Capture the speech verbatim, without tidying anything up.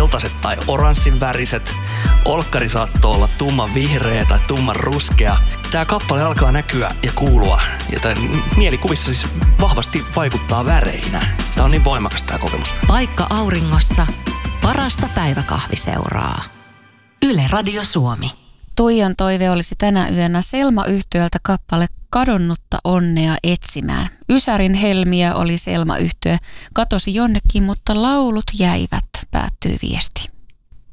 keltaiset tai oranssin väriset. Olkkari saattoi olla tumman vihreä tai tumman ruskea. Tää kappale alkaa näkyä ja kuulua. Ja tää mielikuvissa siis vahvasti vaikuttaa väreinä. Tää on niin voimakas tää kokemus. Paikka auringossa. Parasta päiväkahviseuraa. Yle Radio Suomi. Tuijan toive olisi tänä yönä Selma-yhtyöltä kappale Kadonnutta onnea etsimään. Ysärin helmiä oli Selma-yhtye. Katosi jonnekin, mutta laulut jäivät, päättyy viesti.